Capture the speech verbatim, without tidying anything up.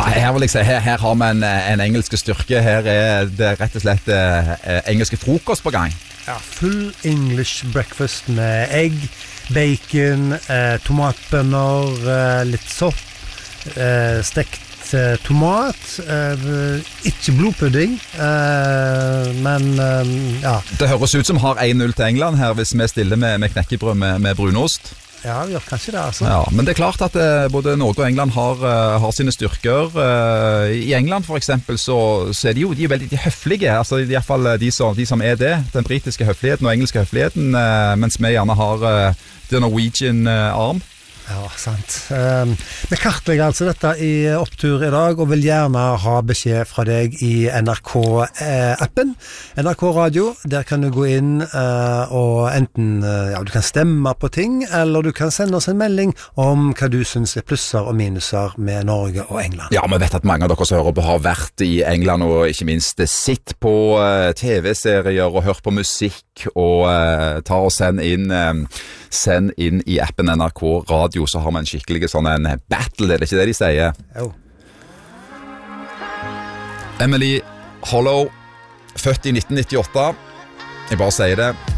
her vil jeg si, her, her har vi en, en engelsk styrke. Her er det rett og slett eh, engelske frokost på gang. Ja, full English breakfast med egg, bacon, eh, tomatbønner, eh, litt sopp, eh, stekt eh, tomat, eh, ikke blodpudding, eh, men eh, ja. Det høres ut som har en null til England her hvis vi stiller med, med knekkebrød med, med brunost. Ja, vi gjør kanskje det, altså. Ja, men det er klart at eh, både Norge og England har, uh, har sine styrker. Uh, I England for eksempel så, så er de jo de er veldig de høflige, altså i hvert fall de som, de som er det, den britiske høfligheten og engelske høfligheten, uh, mens vi gjerne har uh, the Norwegian uh, arm. Ja, sant. Um, vi kartlegger altså dette i Opptur i dag, og vil gjerne ha beskjed fra deg i N R K-appen. N R K Radio, der kan du gå inn uh, og enten uh, ja, du kan stemme på ting, eller du kan sende oss en melding om hva du synes er plusser og minuser med Norge og England. Ja, vi vet at mange av dere som hører på har vært i England, og ikke minst sitt på uh, T V-serier og hørt på musikk, og uh, ta og send inn... Um, Send inn i appen N R K Radio, så har vi en skikkelig sånn en battle, er det ikke det de sier? Jo. Emily Hollow, født i nitten nittiåtte. Jeg bare sier det.